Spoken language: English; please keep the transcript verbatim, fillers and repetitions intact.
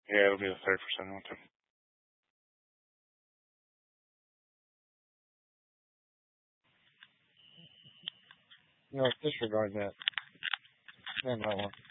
Yeah, it'll be the thirty percent one too. No, disregard that. And that one.